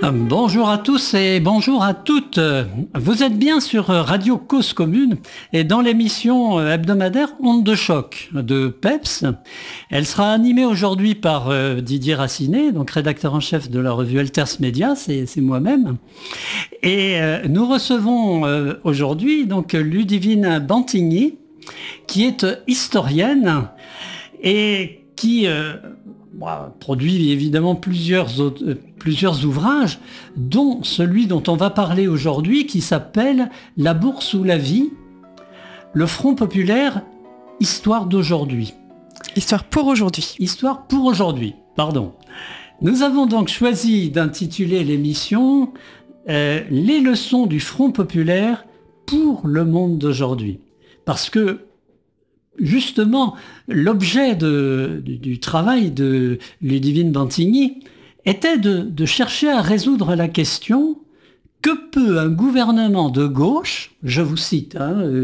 Bonjour à tous et bonjour à toutes. Vous êtes bien sur Radio Cause Commune et dans l'émission hebdomadaire Onde de choc de PEPS. Elle sera animée aujourd'hui par Didier Racinet, donc rédacteur en chef de la revue Alters Média, c'est moi-même. Et nous recevons aujourd'hui donc Ludivine Bantigny, qui est historienne et qui produit évidemment plusieurs ouvrages, dont celui dont on va parler aujourd'hui, qui s'appelle « La bourse ou la vie, le Front populaire, histoire d'aujourd'hui ». Histoire pour aujourd'hui. Histoire pour aujourd'hui, pardon. Nous avons donc choisi d'intituler l'émission « Les leçons du Front populaire pour le monde d'aujourd'hui ». Parce que justement, l'objet du travail de Ludivine Bantigny était de chercher à résoudre la question: que peut un gouvernement de gauche, je vous cite,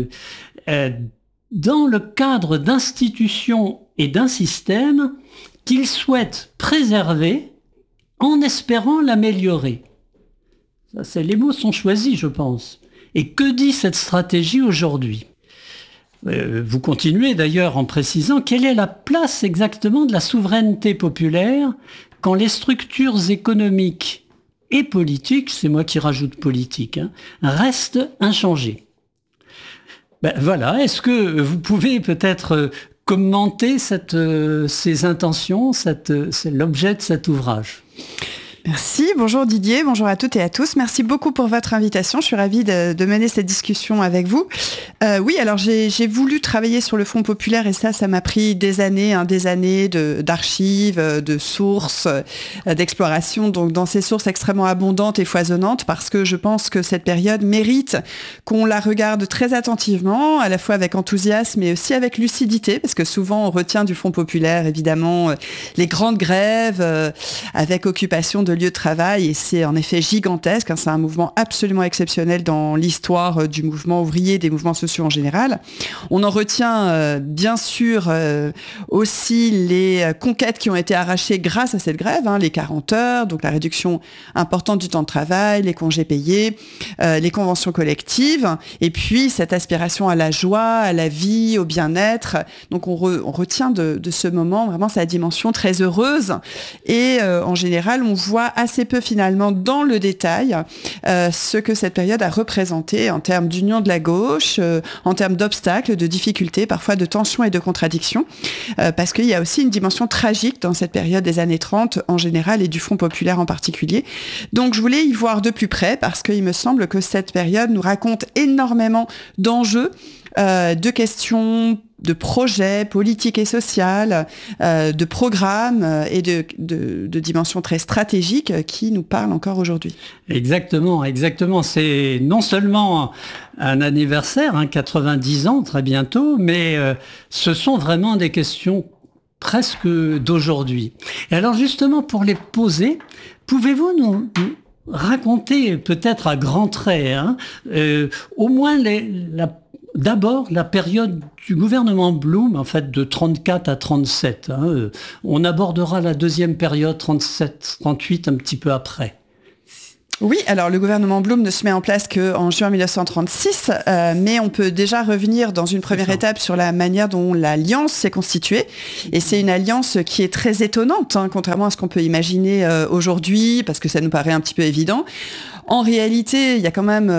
dans le cadre d'institutions et d'un système qu'il souhaite préserver en espérant l'améliorer. Les mots sont choisis, je pense. Et que dit cette stratégie aujourd'hui ? Vous continuez d'ailleurs en précisant quelle est la place exactement de la souveraineté populaire quand les structures économiques et politiques, c'est moi qui rajoute politique, restent inchangées. Voilà, est-ce que vous pouvez peut-être commenter ces intentions, c'est l'objet de cet ouvrage ? Merci, bonjour Didier, bonjour à toutes et à tous. Merci beaucoup pour votre invitation, je suis ravie de mener cette discussion avec vous. Oui, alors j'ai voulu travailler sur le Front populaire et ça m'a pris des années d'archives, de sources, d'exploration, donc dans ces sources extrêmement abondantes et foisonnantes, parce que je pense que cette période mérite qu'on la regarde très attentivement, à la fois avec enthousiasme mais aussi avec lucidité, parce que souvent on retient du Front populaire évidemment les grandes grèves avec occupation de lieux de travail, et c'est en effet gigantesque, c'est un mouvement absolument exceptionnel dans l'histoire du mouvement ouvrier, des mouvements sociaux en général. On en retient bien sûr aussi les conquêtes qui ont été arrachées grâce à cette grève, les 40 heures, donc la réduction importante du temps de travail, les congés payés, les conventions collectives, et puis cette aspiration à la joie, à la vie, au bien-être. Donc on retient de ce moment vraiment sa dimension très heureuse, et en général on voit assez peu finalement dans le détail ce que cette période a représenté en termes d'union de la gauche, en termes d'obstacles, de difficultés, parfois de tensions et de contradictions, parce qu'il y a aussi une dimension tragique dans cette période des années 30 en général et du Front populaire en particulier. Donc je voulais y voir de plus près parce qu'il me semble que cette période nous raconte énormément d'enjeux, de questions, de projets politiques et sociales, de programmes et de dimensions très stratégiques qui nous parlent encore aujourd'hui. Exactement. C'est non seulement un anniversaire, 90 ans très bientôt, mais ce sont vraiment des questions presque d'aujourd'hui. Et alors justement, pour les poser, pouvez-vous nous raconter peut-être à grands traits, au moins d'abord, la période du gouvernement Blum, en fait, de 34 à 37. On abordera la deuxième période, 37-38, un petit peu après. Oui, alors le gouvernement Blum ne se met en place qu'en juin 1936, mais on peut déjà revenir dans une première étape sur la manière dont l'alliance s'est constituée. Et c'est une alliance qui est très étonnante, contrairement à ce qu'on peut imaginer aujourd'hui, parce que ça nous paraît un petit peu évident. En réalité, il y a quand même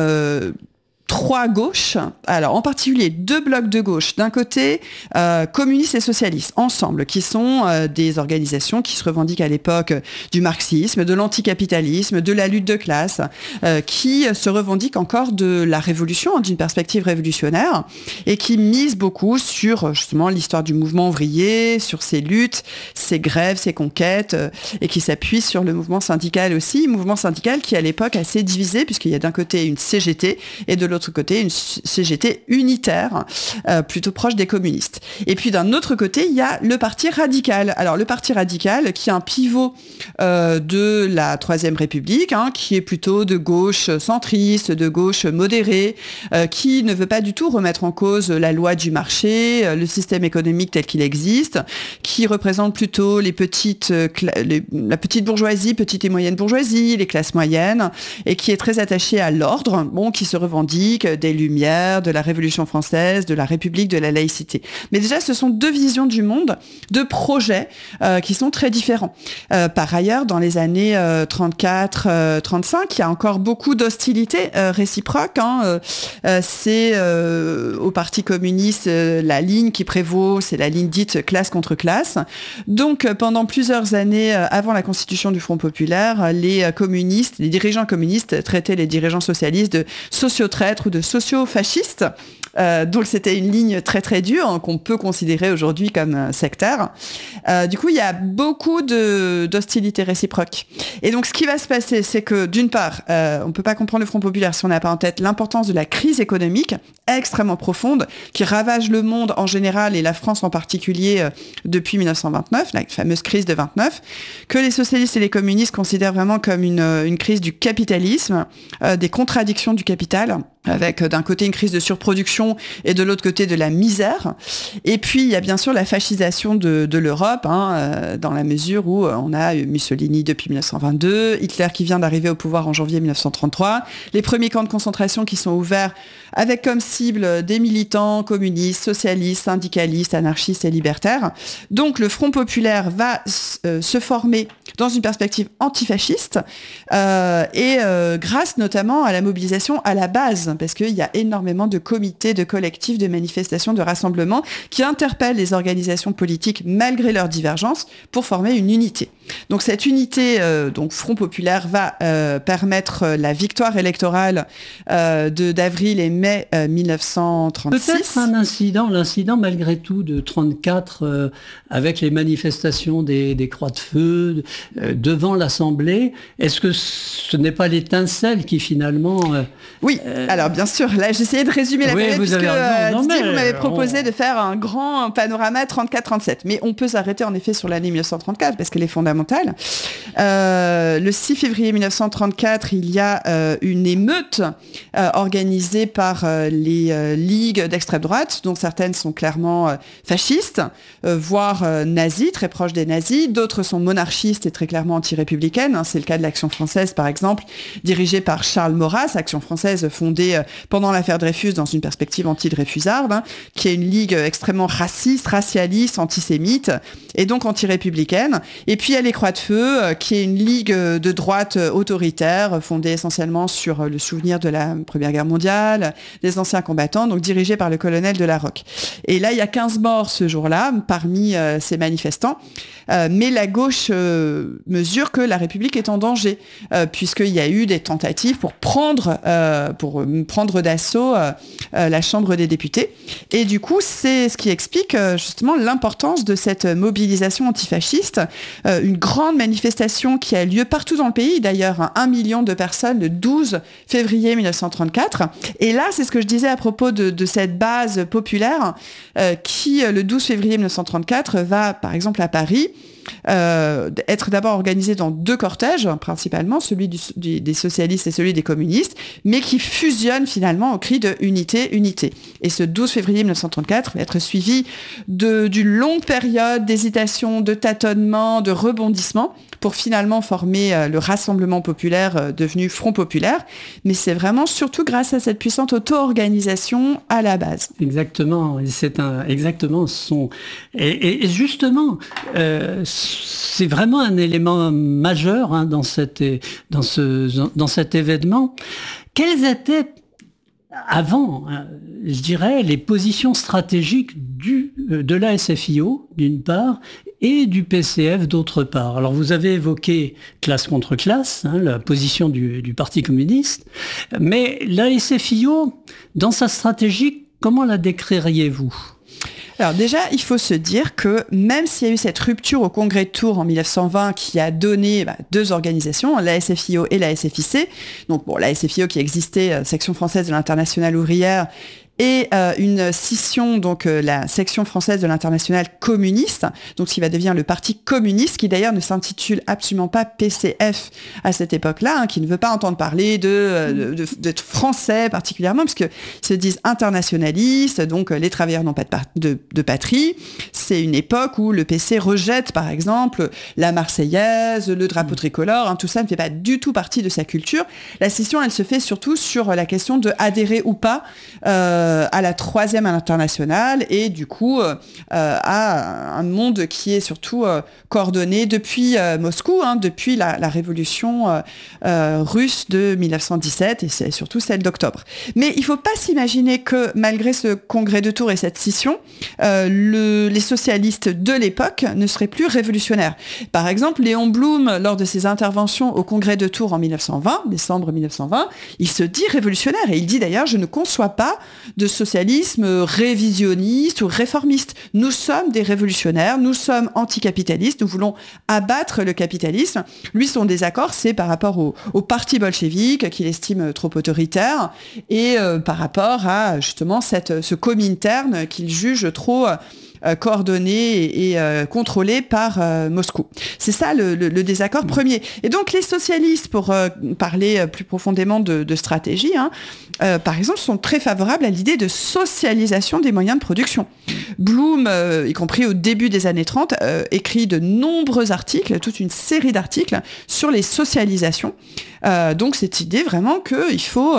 trois gauches, alors en particulier deux blocs de gauche. D'un côté, communistes et socialistes, ensemble, qui sont des organisations qui se revendiquent à l'époque du marxisme, de l'anticapitalisme, de la lutte de classe, qui se revendiquent encore de la révolution, d'une perspective révolutionnaire, et qui misent beaucoup sur justement l'histoire du mouvement ouvrier, sur ses luttes, ses grèves, ses conquêtes, et qui s'appuient sur le mouvement syndical aussi, mouvement syndical qui à l'époque est assez divisé, puisqu'il y a d'un côté une CGT et de l'autre autre côté, une CGT unitaire, plutôt proche des communistes. Et puis d'un autre côté, il y a le Parti radical. Alors le Parti radical, qui est un pivot de la Troisième République, qui est plutôt de gauche centriste, de gauche modérée, qui ne veut pas du tout remettre en cause la loi du marché, le système économique tel qu'il existe, qui représente plutôt la petite bourgeoisie, petite et moyenne bourgeoisie, les classes moyennes, et qui est très attaché à l'ordre, qui se revendique des Lumières, de la Révolution française, de la République, de la laïcité. Mais déjà, ce sont deux visions du monde, deux projets qui sont très différents. Par ailleurs, dans les années 34-35, il y a encore beaucoup d'hostilités réciproques. C'est au Parti communiste, la ligne qui prévaut, c'est la ligne dite classe contre classe. Donc, pendant plusieurs années avant la constitution du Front populaire, les dirigeants communistes traitaient les dirigeants socialistes de sociotraîtres ou de socio-fascistes. Donc c'était une ligne très très dure qu'on peut considérer aujourd'hui comme sectaire. Du coup, il y a beaucoup d'hostilités réciproques. Et donc, ce qui va se passer, c'est que d'une part, on ne peut pas comprendre le Front populaire si on n'a pas en tête l'importance de la crise économique extrêmement profonde qui ravage le monde en général et la France en particulier depuis 1929, la fameuse crise de 29, que les socialistes et les communistes considèrent vraiment comme une crise du capitalisme, des contradictions du capital, avec d'un côté une crise de surproduction et de l'autre côté de la misère. Et puis, il y a bien sûr la fascisation de l'Europe, dans la mesure où on a Mussolini depuis 1922, Hitler qui vient d'arriver au pouvoir en janvier 1933, les premiers camps de concentration qui sont ouverts avec comme cible des militants communistes, socialistes, syndicalistes, anarchistes et libertaires. Donc, le Front populaire va se former dans une perspective antifasciste et grâce notamment à la mobilisation à la base, parce qu'il y a énormément de comités, de collectifs, de manifestations, de rassemblements qui interpellent les organisations politiques malgré leurs divergences pour former une unité. Donc cette unité, donc Front populaire, va permettre la victoire électorale d'avril et mai 1936. Peut-être l'incident malgré tout de 34 avec les manifestations des croix de feu devant l'Assemblée. Est-ce que ce n'est pas l'étincelle qui finalement... Oui, alors bien sûr, là j'essayais de résumer la période puisque vous m'avez proposé de faire un grand panorama 34-37. Mais on peut s'arrêter en effet sur l'année 1934 parce qu'elle est fondamentale. Le 6 février 1934, il y a une émeute organisée par les ligues d'extrême droite, dont certaines sont clairement fascistes, voire nazies, très proches des nazis. D'autres sont monarchistes et très clairement anti-républicaines. C'est le cas de l'Action française, par exemple, dirigée par Charles Maurras, Action française fondée pendant l'affaire Dreyfus dans une perspective anti-dreyfusarde, qui est une ligue extrêmement raciste, racialiste, antisémite et donc anti-républicaine. Et puis il y a les Croix de Feu, qui est une ligue de droite autoritaire, fondée essentiellement sur le souvenir de la Première Guerre mondiale, des anciens combattants, donc dirigée par le colonel de la Roque. Et là, il y a 15 morts ce jour-là, parmi ces manifestants. Mais la gauche mesure que la République est en danger, puisqu'il y a eu des tentatives pour prendre d'assaut la Chambre des députés. Et du coup, c'est ce qui explique justement l'importance de cette mobilisation antifasciste. Une grande manifestation qui a lieu partout dans le pays, d'ailleurs, 1 million de personnes le 12 février 1934. Et là, c'est ce que je disais à propos de cette base populaire qui, le 12 février 1934, va, par exemple, à Paris, être d'abord organisé dans 2 cortèges, principalement celui des socialistes et celui des communistes, mais qui fusionnent finalement au cri de unité, unité. Et ce 12 février 1934 va être suivi d'une longue période d'hésitation, de tâtonnement, de rebondissement, pour finalement former le Rassemblement populaire devenu Front populaire. Mais c'est vraiment surtout grâce à cette puissante auto-organisation à la base. Exactement, exactement et justement, c'est vraiment un élément majeur dans cet événement. Quelles étaient avant, je dirais, les positions stratégiques de la SFIO, d'une part, et du PCF, d'autre part. Alors, vous avez évoqué classe contre classe, la position du Parti communiste, mais la SFIO, dans sa stratégie, comment la décririez-vous ? Alors déjà, il faut se dire que même s'il y a eu cette rupture au Congrès de Tours en 1920 qui a donné deux organisations, la SFIO et la SFIC, donc la SFIO qui existait, section française de l'Internationale ouvrière, et une scission, donc la section française de l'Internationale communiste, donc ce qui va devenir le Parti communiste, qui d'ailleurs ne s'intitule absolument pas PCF à cette époque-là, qui ne veut pas entendre parler d'être français particulièrement, parce qu'ils se disent internationalistes, donc les travailleurs n'ont pas de patrie. C'est une époque où le PC rejette, par exemple, la Marseillaise, le drapeau tricolore, tout ça ne fait pas du tout partie de sa culture. La scission, elle se fait surtout sur la question de adhérer ou pas à la troisième internationale et du coup à un monde qui est surtout coordonné depuis Moscou, depuis la révolution russe de 1917 et c'est surtout celle d'octobre. Mais il ne faut pas s'imaginer que malgré ce congrès de Tours et cette scission, les socialistes de l'époque ne seraient plus révolutionnaires. Par exemple, Léon Blum, lors de ses interventions au congrès de Tours en 1920, décembre 1920, il se dit révolutionnaire et il dit d'ailleurs « Je ne conçois pas de socialisme révisionniste ou réformiste. Nous sommes des révolutionnaires, nous sommes anticapitalistes, nous voulons abattre le capitalisme. » Lui, son désaccord, c'est par rapport au parti bolchevique qu'il estime trop autoritaire et par rapport à justement ce Comintern qu'il juge trop coordonné et contrôlé par Moscou. C'est ça le désaccord premier. Et donc les socialistes, pour parler plus profondément de stratégie, par exemple, sont très favorables à l'idée de socialisation des moyens de production. Blum, y compris au début des années 30, écrit de nombreux articles, toute une série d'articles sur les socialisations. Donc cette idée vraiment qu'il faut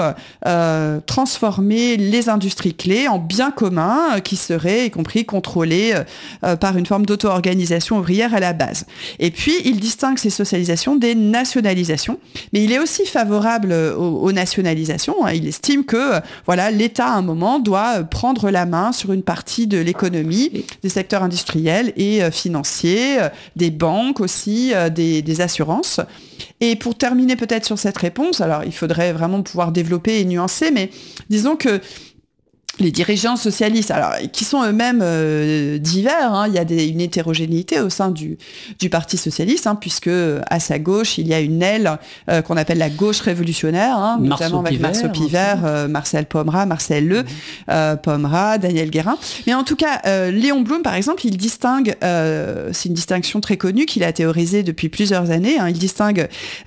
transformer les industries clés en biens communs qui seraient, y compris, contrôlés par une forme d'auto-organisation ouvrière à la base. Et puis, il distingue ces socialisations des nationalisations, mais il est aussi favorable aux nationalisations. Il estime que l'État, à un moment, doit prendre la main sur une partie de l'économie, des secteurs industriels et financiers, des banques aussi, des assurances. Et pour terminer peut-être sur cette réponse, alors il faudrait vraiment pouvoir développer et nuancer, mais disons que les dirigeants socialistes, alors qui sont eux-mêmes divers, il y a une hétérogénéité au sein du Parti socialiste, puisque à sa gauche, il y a une aile qu'on appelle la gauche révolutionnaire, notamment avec Marceau Pivert, Marcel Pomera, Marcel Le, Pomera, Daniel Guérin. Mais en tout cas, Léon Blum, par exemple, il distingue, c'est une distinction très connue qu'il a théorisée depuis plusieurs années, il distingue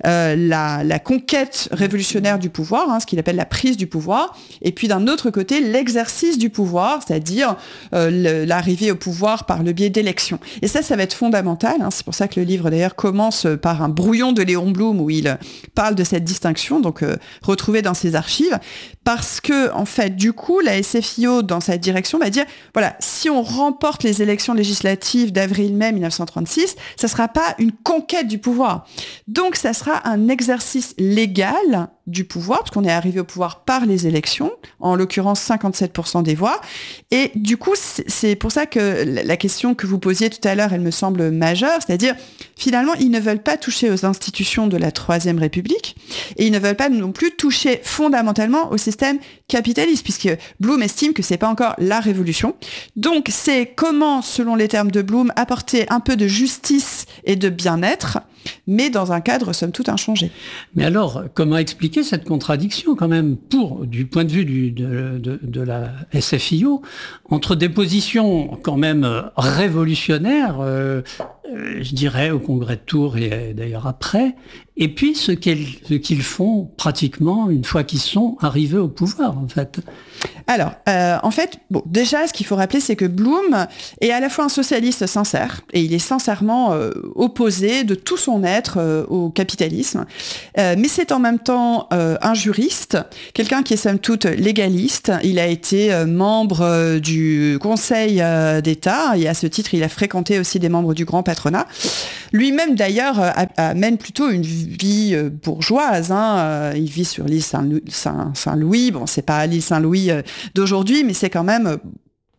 la conquête révolutionnaire du pouvoir, ce qu'il appelle la prise du pouvoir, et puis d'un autre côté, l'exercice du pouvoir, c'est-à-dire l'arrivée au pouvoir par le biais d'élections. Et ça va être fondamental. C'est pour ça que le livre, d'ailleurs, commence par un brouillon de Léon Blum où il parle de cette distinction, donc retrouvée dans ses archives, parce que, en fait, du coup, la SFIO, dans sa direction, va dire, si on remporte les élections législatives d'avril-mai 1936, ça ne sera pas une conquête du pouvoir. Donc, ça sera un exercice légal du pouvoir, parce qu'on est arrivé au pouvoir par les élections, en l'occurrence 57% des voix. Et du coup, c'est pour ça que la question que vous posiez tout à l'heure, elle me semble majeure, c'est-à-dire, finalement, ils ne veulent pas toucher aux institutions de la Troisième République, et ils ne veulent pas non plus toucher fondamentalement au système capitaliste, puisque Blum estime que c'est pas encore la révolution. Donc, c'est comment, selon les termes de Blum, apporter un peu de justice et de bien-être, mais dans un cadre, somme toute, inchangé. Mais alors, comment expliquer cette contradiction, quand même, du point de vue de la SFIO, entre des positions, quand même, révolutionnaires, je dirais, au Congrès de Tours et d'ailleurs après, et puis ce qu'ils font pratiquement une fois qu'ils sont arrivés au pouvoir, en fait. Alors, en fait, déjà, ce qu'il faut rappeler, c'est que Blum est à la fois un socialiste sincère, et il est sincèrement opposé de tout son être au capitalisme, mais c'est en même temps un juriste, quelqu'un qui est somme toute légaliste. Il a été membre du Conseil d'État, et à ce titre, il a fréquenté aussi des membres du grand patronat. Lui-même, d'ailleurs, mène plutôt une vie bourgeoise. Il vit sur l'île Saint-Louis. Bon, c'est pas l'île Saint-Louis d'aujourd'hui, mais c'est quand même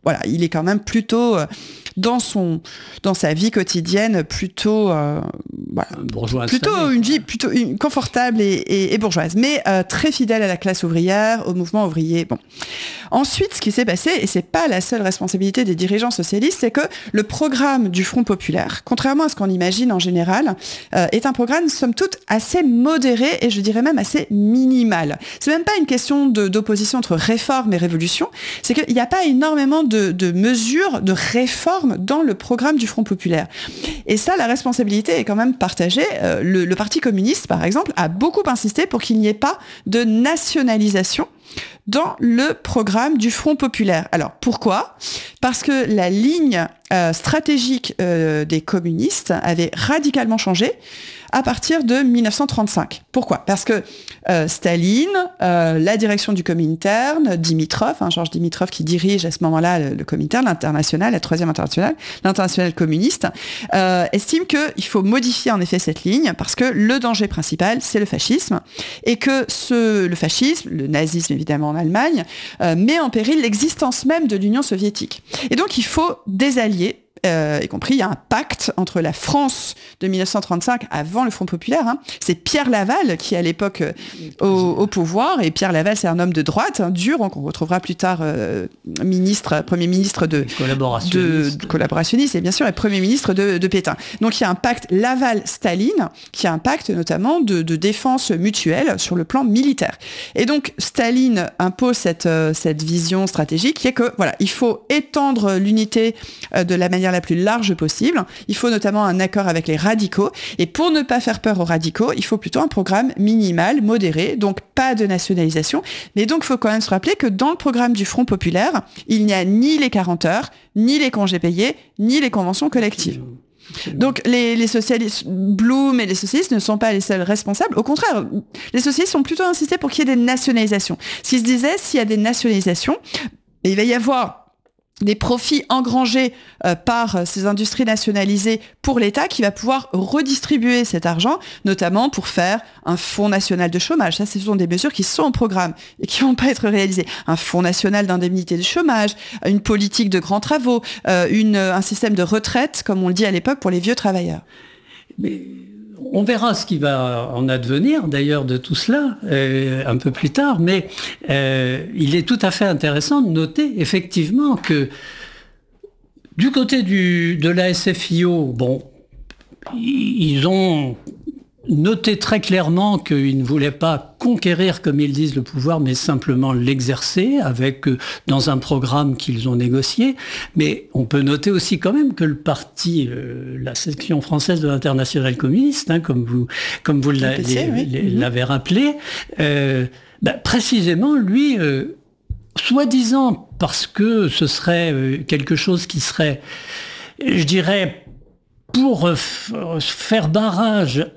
voilà, il est quand même plutôt dans sa vie quotidienne plutôt bourgeoise, plutôt une vie plutôt confortable et bourgeoise, mais très fidèle à la classe ouvrière, au mouvement ouvrier. Bon. Ensuite, ce qui s'est passé, et c'est pas la seule responsabilité des dirigeants socialistes, c'est que le programme du Front populaire, contrairement à ce qu'on imagine en général, est un programme somme toute assez modéré et je dirais même assez minimal. C'est même pas une question d'opposition entre réforme et révolution, c'est qu'il n'y a pas énormément de mesures de réforme dans le programme du Front populaire. Et ça, la responsabilité est quand même partagée. Le Parti communiste, par exemple, a beaucoup insisté pour qu'il n'y ait pas de nationalisation dans le programme du Front populaire. Alors, pourquoi ? Parce que la ligne stratégique des communistes avait radicalement changé à partir de 1935. Pourquoi ? Parce que Staline, la direction du Comintern, Dimitrov, Georges Dimitrov qui dirige à ce moment-là le Comintern, l'international, la troisième internationale, l'international communiste, estime qu'il faut modifier en effet cette ligne parce que le danger principal, c'est le fascisme et que le fascisme, le nazisme évidemment en Allemagne, met en péril l'existence même de l'Union soviétique. Et donc il faut des alliés, y compris, il y a un pacte entre la France de 1935 avant le Front populaire. C'est Pierre Laval qui est à l'époque au pouvoir, et Pierre Laval c'est un homme de droite, dur, qu'on retrouvera plus tard premier ministre de collaborationniste et bien sûr et premier ministre de Pétain. Donc il y a un pacte Laval-Staline qui est un pacte notamment de défense mutuelle sur le plan militaire. Et donc Staline impose cette vision stratégique qui est que voilà, il faut étendre l'unité de la manière la plus large possible. Il faut notamment un accord avec les radicaux. Et pour ne pas faire peur aux radicaux, il faut plutôt un programme minimal, modéré, donc pas de nationalisation. Mais donc, il faut quand même se rappeler que dans le programme du Front populaire, il n'y a ni les 40 heures, ni les congés payés, ni les conventions collectives. Donc les socialistes, Blum et les socialistes ne sont pas les seuls responsables. Au contraire, les socialistes ont plutôt insisté pour qu'il y ait des nationalisations. Ce qui se disait, s'il y a des nationalisations, il va y avoir des profits engrangés par ces industries nationalisées pour l'État qui va pouvoir redistribuer cet argent, notamment pour faire un fonds national de chômage. Ça, ce sont des mesures qui sont au programme et qui ne vont pas être réalisées. Un fonds national d'indemnité de chômage, une politique de grands travaux, un système de retraite, comme on le dit à l'époque, pour les vieux travailleurs. Mais on verra ce qui va en advenir d'ailleurs de tout cela un peu plus tard, mais il est tout à fait intéressant de noter effectivement que du côté de la SFIO, bon, ils ont noté très clairement qu'ils ne voulaient pas conquérir, comme ils disent, le pouvoir, mais simplement l'exercer dans un programme qu'ils ont négocié. Mais on peut noter aussi quand même que le parti, la section française de l'Internationale communiste, comme vous l'avez rappelé, précisément, lui, soi-disant parce que ce serait quelque chose qui serait, je dirais, pour faire barrage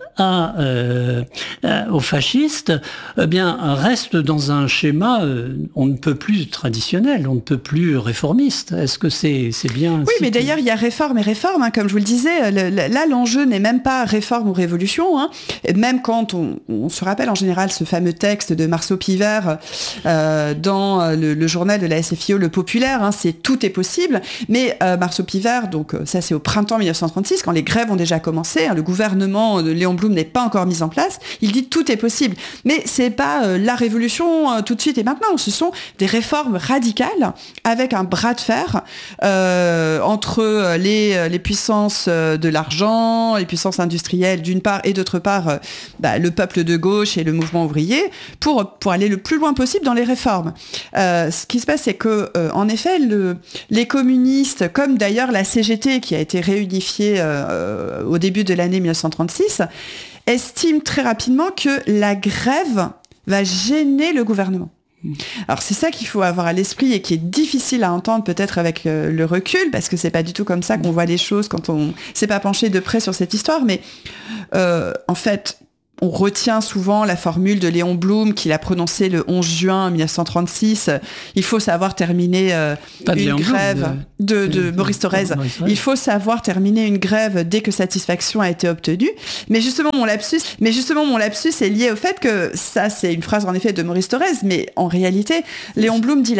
aux fascistes, eh bien, reste dans un schéma on ne peut plus traditionnel, on ne peut plus réformiste. Est-ce que c'est bien? Oui, mais d'ailleurs, il y a réforme et réforme, comme je vous le disais. Là, l'enjeu n'est même pas réforme ou révolution. Et même quand on se rappelle en général ce fameux texte de Marceau Pivert dans le journal de la SFIO, Le Populaire, c'est tout est possible. Mais Marceau Pivert, donc ça c'est au printemps 1936, quand les grèves ont déjà commencé, le gouvernement de Léon Blum n'est pas encore mis en place, il dit tout est possible. Mais c'est pas la révolution tout de suite et maintenant, ce sont des réformes radicales avec un bras de fer entre les puissances de l'argent, les puissances industrielles d'une part et d'autre part le peuple de gauche et le mouvement ouvrier pour aller le plus loin possible dans les réformes. Ce qui se passe, c'est que en effet, les communistes, comme d'ailleurs la CGT qui a été réunifiée au début de l'année 1936, estime très rapidement que la grève va gêner le gouvernement. Alors c'est ça qu'il faut avoir à l'esprit et qui est difficile à entendre peut-être avec le recul, parce que c'est pas du tout comme ça qu'on voit les choses quand on s'est pas penché de près sur cette histoire, mais en fait, on retient souvent la formule de Léon Blum qu'il a prononcée le 11 juin 1936. Il faut savoir terminer une grève de Maurice Thorez. Il faut savoir terminer une grève dès que satisfaction a été obtenue. Mais justement, mon lapsus est lié au fait que ça, c'est une phrase en effet de Maurice Thorez, mais en réalité, Léon Blum dit